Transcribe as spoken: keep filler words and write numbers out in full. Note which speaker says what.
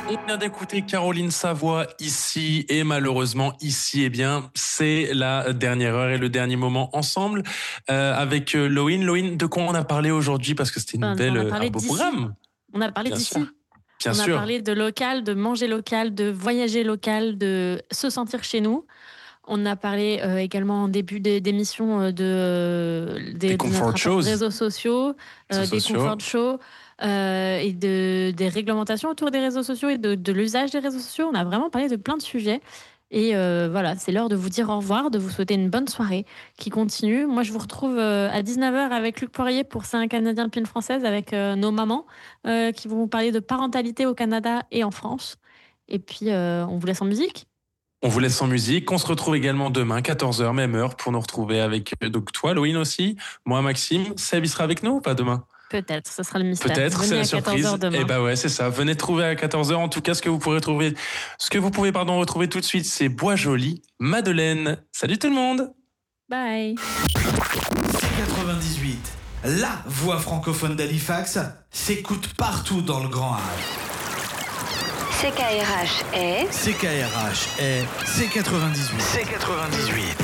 Speaker 1: On vient d'écouter Caroline Savoie ici et malheureusement ici, eh bien, c'est la dernière heure et le dernier moment ensemble euh, avec euh, Loïne. Loïne, de quoi on a parlé aujourd'hui parce que c'était une
Speaker 2: On
Speaker 1: belle,
Speaker 2: a
Speaker 1: euh, un
Speaker 2: parlé
Speaker 1: beau
Speaker 2: d'ici.
Speaker 1: programme.
Speaker 2: On a parlé
Speaker 1: Bien sûr,
Speaker 2: d'ici.
Speaker 1: bien
Speaker 2: On a
Speaker 1: sûr.
Speaker 2: parlé de local, de manger local, de voyager local, de se sentir chez nous. On a parlé euh, également en début d'é- d'émission euh, de, euh,
Speaker 1: Des
Speaker 2: des- de notre
Speaker 1: comfort
Speaker 2: rapport aux
Speaker 1: shows,
Speaker 2: réseaux sociaux,
Speaker 1: réseaux
Speaker 2: euh, des
Speaker 1: sociaux.
Speaker 2: comfort shows euh, et de, des réglementations autour des réseaux sociaux et de, de l'usage des réseaux sociaux. On a vraiment parlé de plein de sujets. Et euh, voilà, c'est l'heure de vous dire au revoir, de vous souhaiter une bonne soirée qui continue. Moi, je vous retrouve euh, à dix-neuf heures avec Luc Poirier pour C'est un Canadien de Pine Française avec euh, nos mamans euh, qui vont vous parler de parentalité au Canada et en France. Et puis, euh, on vous laisse en musique.
Speaker 1: On vous laisse en musique. On se retrouve également demain, quatorze heures, même heure, pour nous retrouver avec euh, donc toi, Loïne aussi, moi, Maxime. Seb, il sera avec nous ou pas demain?
Speaker 2: Peut-être, ce sera le mystère.
Speaker 1: Peut-être, c'est
Speaker 2: Venez
Speaker 1: la
Speaker 2: à quatorze heures
Speaker 1: surprise. Et
Speaker 2: demain.
Speaker 1: bah ouais, c'est ça. Venez trouver à quatorze heures. En tout cas, ce que vous pourrez trouver, ce que vous pouvez, pardon, retrouver tout de suite, c'est Bois Joli, Madeleine. Salut tout le monde!
Speaker 2: Bye.
Speaker 3: C quatre-vingt-dix-huit, la voix francophone d'Halifax, s'écoute partout dans le Grand Hall.
Speaker 4: C K R H est...
Speaker 3: C K R H est C quatre-vingt-dix-huit.
Speaker 4: C quatre-vingt-dix-huit.